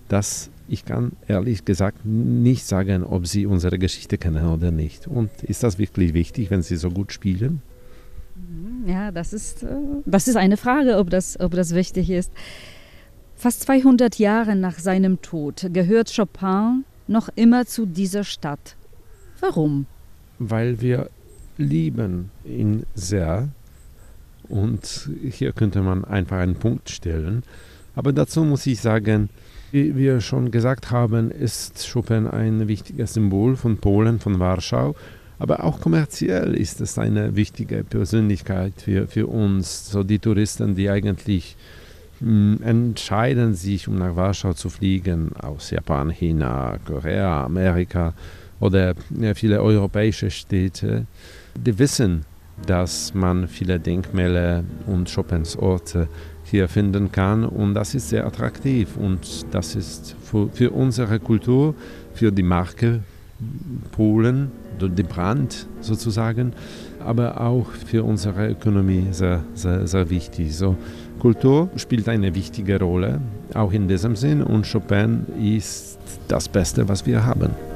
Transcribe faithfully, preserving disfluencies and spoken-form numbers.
dass ich kann ehrlich gesagt nicht sagen, ob sie unsere Geschichte kennen oder nicht. Und ist das wirklich wichtig, wenn sie so gut spielen? Ja, das ist, äh, das ist eine Frage, ob das, ob das wichtig ist. Fast zweihundert Jahre nach seinem Tod gehört Chopin noch immer zu dieser Stadt. Warum? Weil wir lieben ihn sehr. Und hier könnte man einfach einen Punkt stellen. Aber dazu muss ich sagen, wie wir schon gesagt haben, ist Chopin ein wichtiges Symbol von Polen, von Warschau. Aber auch kommerziell ist es eine wichtige Persönlichkeit für, für uns, so die Touristen, die eigentlich mh, entscheiden sich, um nach Warschau zu fliegen, aus Japan, China, Korea, Amerika oder ja, viele europäische Städte. Die wissen, dass man viele Denkmäler und Chopins Orte hier finden kann und das ist sehr attraktiv und das ist für, für unsere Kultur, für die Marke Polen, die Brand sozusagen, aber auch für unsere Ökonomie sehr, sehr, sehr wichtig. So, Kultur spielt eine wichtige Rolle, auch in diesem Sinn und Chopin ist das Beste, was wir haben.